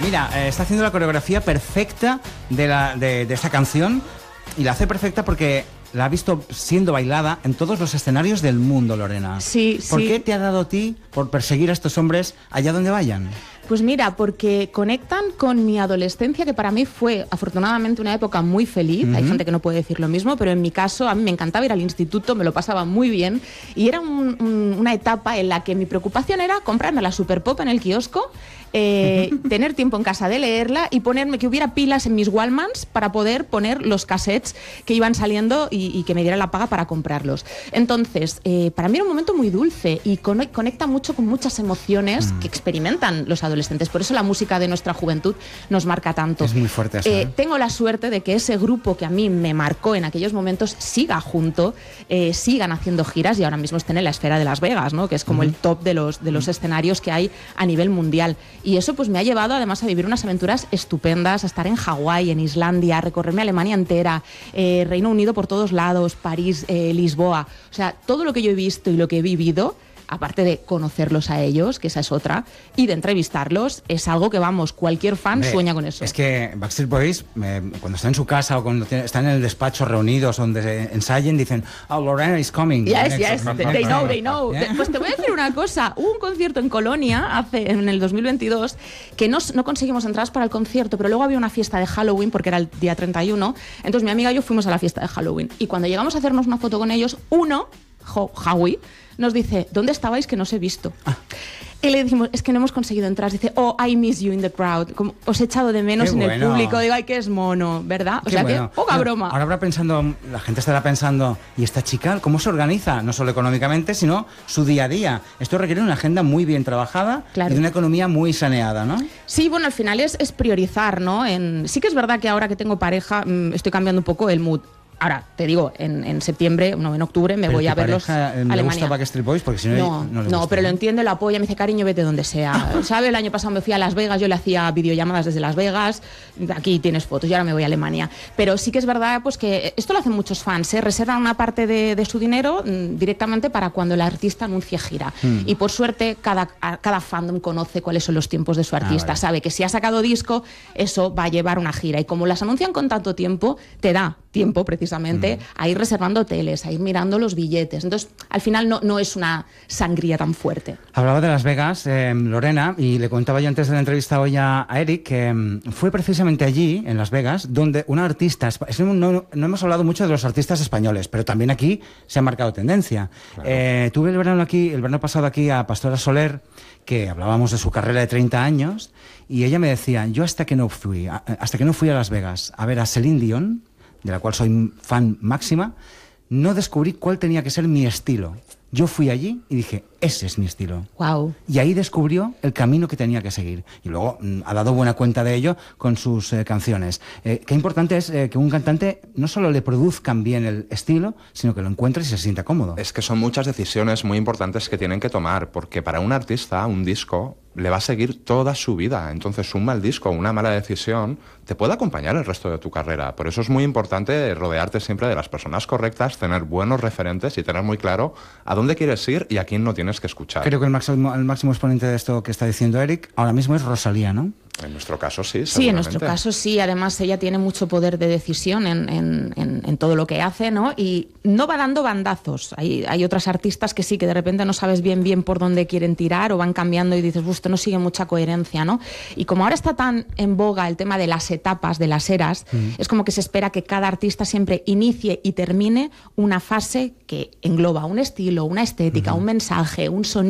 Mira, está haciendo la coreografía perfecta de esta canción, y la hace perfecta porque la ha visto siendo bailada en todos los escenarios del mundo, Lorena. Sí, ¿Por sí. qué te ha dado a ti por perseguir a estos hombres allá donde vayan? Pues mira, porque conectan con mi adolescencia, que para mí fue afortunadamente una época muy feliz. Hay gente que no puede decir lo mismo, pero en mi caso a mí me encantaba ir al instituto, me lo pasaba muy bien, y era una etapa en la que mi preocupación era comprarme la Super Pop en el kiosco, tener tiempo en casa de leerla y ponerme que hubiera pilas en mis Wallmans para poder poner los cassettes que iban saliendo y que me diera la paga para comprarlos. Entonces, para mí era un momento muy dulce y conecta mucho con muchas emociones que experimentan los adolescentes. Por eso la música de nuestra juventud nos marca tanto. Es muy fuerte eso, ¿eh? Tengo la suerte de que ese grupo que a mí me marcó en aquellos momentos siga junto, sigan haciendo giras, y ahora mismo estén en la esfera de Las Vegas, ¿no? Que es como el top de los escenarios que hay a nivel mundial. Y eso pues me ha llevado además a vivir unas aventuras estupendas, a estar en Hawái, en Islandia, a recorrerme Alemania entera, Reino Unido por todos lados, París, Lisboa. O sea, todo lo que yo he visto y lo que he vivido, aparte de conocerlos a ellos, que esa es otra, y de entrevistarlos, es algo que, vamos, cualquier fan sueña con eso. Es que Backstreet Boys, cuando están en su casa o cuando están en el despacho reunidos donde se ensayen, dicen, oh, Lorena is coming. Yes, they know. Yeah. Pues te voy a decir una cosa. Hubo un concierto en Colonia en el 2022 que no conseguimos entradas para el concierto, pero luego había una fiesta de Halloween porque era el día 31. Entonces mi amiga y yo fuimos a la fiesta de Halloween, y cuando llegamos a hacernos una foto con ellos, Howie nos dice, ¿dónde estabais que no os he visto? Y le decimos, es que no hemos conseguido entrar. Dice, oh, I miss you in the crowd. Como, os he echado de menos en el público. Digo, ay, que es mono, ¿verdad? O sea que, poca broma. Ahora la gente estará pensando, ¿y esta chica cómo se organiza? No solo económicamente, sino su día a día. Esto requiere una agenda muy bien trabajada, claro, y de una economía muy saneada, ¿no? Sí, bueno, al final es priorizar, ¿no? Sí que es verdad que ahora que tengo pareja, estoy cambiando un poco el mood. Ahora, te digo, en septiembre, en octubre me voy a verlos a Alemania. ¿Le gusta Backstreet Boys? Porque si no le gusta. No, pero lo entiende, lo apoya, me dice, cariño, vete donde sea. ¿Sabes? El año pasado me fui a Las Vegas, yo le hacía videollamadas desde Las Vegas, aquí tienes fotos, y ahora me voy a Alemania. Pero sí que es verdad pues que esto lo hacen muchos fans, reservan una parte de su dinero directamente para cuando el artista anuncie gira. Y por suerte, cada fandom conoce cuáles son los tiempos de su artista, vale. Sabe que si ha sacado disco, eso va a llevar una gira. Y como las anuncian con tanto tiempo, te da tiempo precisamente a ir reservando hoteles, a ir mirando los billetes. Entonces, al final no es una sangría tan fuerte. Hablaba de Las Vegas, Lorena, y le contaba yo antes de la entrevista hoy a Eric que fue precisamente allí, en Las Vegas, donde una artista... No hemos hablado mucho de los artistas españoles, pero también aquí se ha marcado tendencia. Claro. Tuve el verano pasado aquí a Pastora Soler, que hablábamos de su carrera de 30 años, y ella me decía, yo hasta que no fui a Las Vegas a ver a Celine Dion, de la cual soy fan máxima, no descubrí cuál tenía que ser mi estilo. Yo fui allí y dije, ese es mi estilo. Wow. Y ahí descubrió el camino que tenía que seguir. Y luego ha dado buena cuenta de ello con sus canciones. Qué importante es que un cantante no solo le produzcan bien el estilo, sino que lo encuentre y se sienta cómodo. Es que son muchas decisiones muy importantes que tienen que tomar, porque para un artista, un disco le va a seguir toda su vida. Entonces, un mal disco, una mala decisión, te puede acompañar el resto de tu carrera. Por eso es muy importante rodearte siempre de las personas correctas, tener buenos referentes y tener muy claro a dónde quieres ir y a quién no tienes que escuchar. Creo que el máximo exponente de esto que está diciendo Eric ahora mismo es Rosalía, ¿no? En nuestro caso sí, sí, en nuestro caso sí. Además ella tiene mucho poder de decisión en todo lo que hace, ¿no? Y no va dando bandazos. Hay otras artistas que sí, que de repente no sabes bien por dónde quieren tirar o van cambiando y dices, esto no sigue mucha coherencia, ¿no? Y como ahora está tan en boga el tema de las etapas, de las eras, es como que se espera que cada artista siempre inicie y termine una fase que engloba un estilo, una estética, un mensaje, un sonido.